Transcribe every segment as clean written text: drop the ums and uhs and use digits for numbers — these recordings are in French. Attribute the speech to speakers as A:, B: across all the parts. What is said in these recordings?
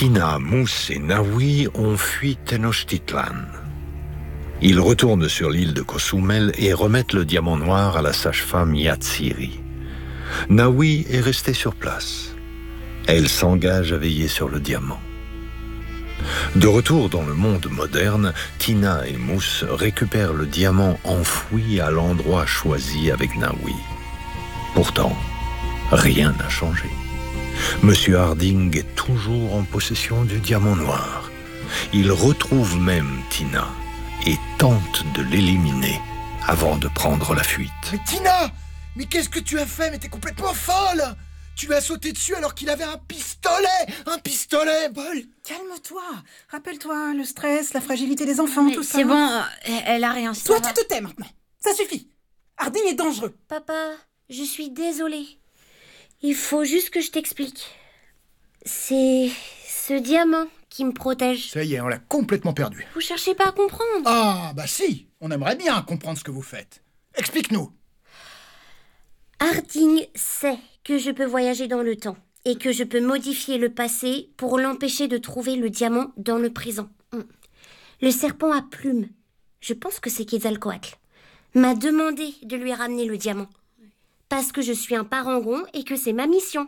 A: Tina, Mousse et Naoui ont fui Tenochtitlan. Ils retournent sur l'île de Cozumel et remettent le diamant noir à la sage-femme Yatsiri. Naoui est restée sur place. Elle s'engage à veiller sur le diamant. De retour dans le monde moderne, Tina et Mousse récupèrent le diamant enfoui à l'endroit choisi avec Naoui. Pourtant, rien n'a changé. Monsieur Harding est toujours en possession du diamant noir. Il retrouve même Tina et tente de l'éliminer avant de prendre la fuite.
B: Mais Tina! Mais qu'est-ce que tu as fait? Mais t'es complètement folle! Tu lui as sauté dessus alors qu'il avait un pistolet! Un pistolet!
C: Paul, calme-toi. Rappelle-toi, le stress, la fragilité des enfants,
D: mais
C: tout ça.
D: C'est bon, elle a rien.
C: Toi, tu te tais maintenant. Ça suffit. Harding est dangereux.
E: Papa, je suis désolée. Il faut juste que je t'explique. C'est ce diamant qui me protège.
B: Ça y est, on l'a complètement perdu.
E: Vous cherchez pas à comprendre.
B: Ah, bah si! On aimerait bien comprendre ce que vous faites. Explique-nous.
E: Harding sait que je peux voyager dans le temps et que je peux modifier le passé pour l'empêcher de trouver le diamant dans le présent. Le serpent à plumes, je pense que c'est Quetzalcoatl, m'a demandé de lui ramener le diamant. Parce que je suis un parangon et que c'est ma mission.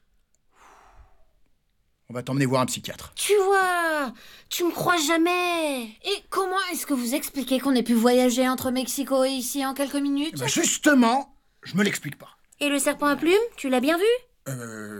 B: On va t'emmener voir un psychiatre.
E: Tu vois, tu me crois jamais.
D: Et comment est-ce que vous expliquez qu'on ait pu voyager entre Mexico et ici en quelques minutes?
B: Bah justement, je me l'explique pas.
E: Et le serpent à plumes, tu l'as bien vu?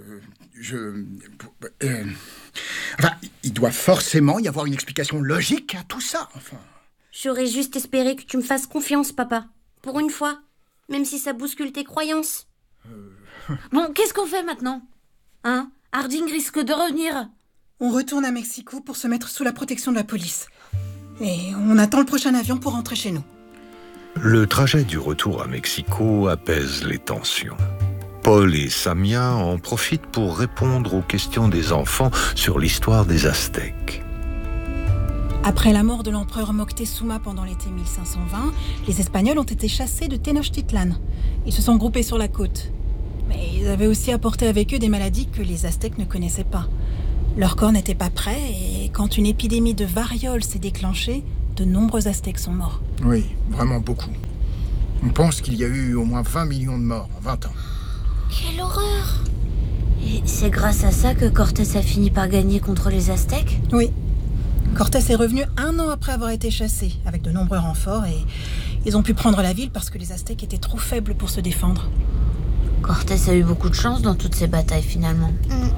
B: Enfin, il doit forcément y avoir une explication logique à tout ça, enfin.
E: J'aurais juste espéré que tu me fasses confiance, papa. Pour une fois. Même si ça bouscule tes croyances.
D: Bon, qu'est-ce qu'on fait maintenant? Hein? Harding risque de revenir.
C: On retourne à Mexico pour se mettre sous la protection de la police. Et on attend le prochain avion pour rentrer chez nous.
A: Le trajet du retour à Mexico apaise les tensions. Paul et Samia en profitent pour répondre aux questions des enfants sur l'histoire des Aztèques.
C: Après la mort de l'empereur Moctezuma pendant l'été 1520, les Espagnols ont été chassés de Tenochtitlan. Ils se sont groupés sur la côte. Mais ils avaient aussi apporté avec eux des maladies que les Aztèques ne connaissaient pas. Leur corps n'était pas prêt et quand une épidémie de variole s'est déclenchée, de nombreux Aztèques sont morts.
B: Oui, vraiment beaucoup. On pense qu'il y a eu au moins 20 millions de morts en 20 ans.
E: Quelle horreur! Et c'est grâce à ça que Cortés a fini par gagner contre les Aztèques?
C: Oui. Cortés est revenu 1 an après avoir été chassé, avec de nombreux renforts, et ils ont pu prendre la ville parce que les Aztèques étaient trop faibles pour se défendre.
D: Cortés a eu beaucoup de chance dans toutes ces batailles, finalement.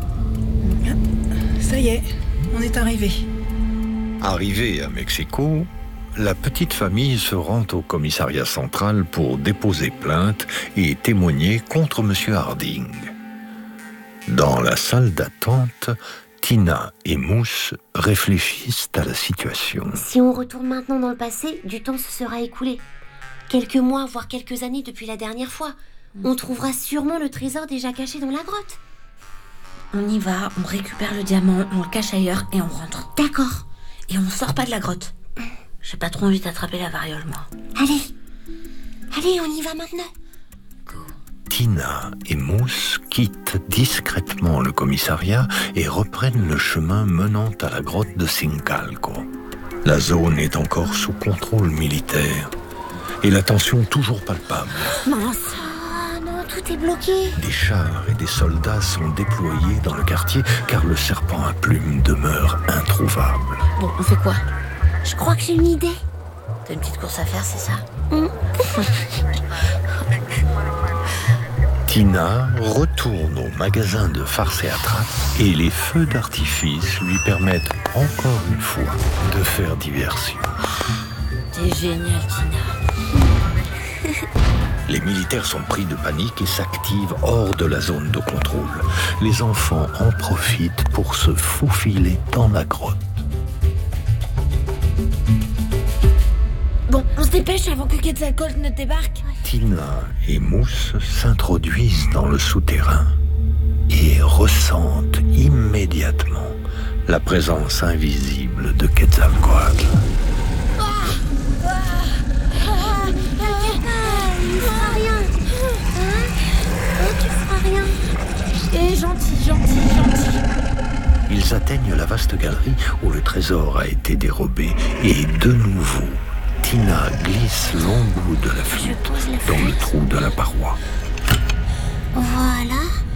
C: Ça y est, on est arrivés.
A: Arrivée à Mexico, la petite famille se rend au commissariat central pour déposer plainte et témoigner contre M. Harding. Dans la salle d'attente, Tina et Mousse réfléchissent à la situation.
E: Si on retourne maintenant dans le passé, du temps se sera écoulé. Quelques mois, voire quelques années depuis la dernière fois. On trouvera sûrement le trésor déjà caché dans la grotte.
D: On y va, on récupère le diamant, on le cache ailleurs et on rentre.
E: D'accord.
D: Et on sort pas de la grotte. J'ai pas trop envie d'attraper la variole, moi.
E: Allez, on y va maintenant.
A: Tina et Mousse quittent discrètement le commissariat et reprennent le chemin menant à la grotte de Sincalco. La zone est encore sous contrôle militaire et la tension toujours palpable.
D: Mince.
E: Ah non, tout est bloqué.
A: Des chars et des soldats sont déployés dans le quartier car le serpent à plumes demeure introuvable.
D: Bon, on fait quoi?
E: Je crois que j'ai une idée.
D: T'as une petite course à faire, c'est ça?
A: Tina retourne au magasin de farce et attrape et les feux d'artifice lui permettent encore une fois de faire diversion.
D: T'es génial, Tina.
A: Les militaires sont pris de panique et s'activent hors de la zone de contrôle. Les enfants en profitent pour se faufiler dans la grotte.
D: Bon, on se dépêche avant que Quetzalcoatl ne débarque.
A: Tina et Mousse s'introduisent dans le souterrain et ressentent immédiatement la présence invisible de Quetzalcoatl.
E: Tu feras rien.
D: Et gentil.
A: ils atteignent la vaste galerie où le trésor a été dérobé. Et de nouveau, Tina glisse l'embout de la flûte dans le trou de la paroi.
E: Voilà.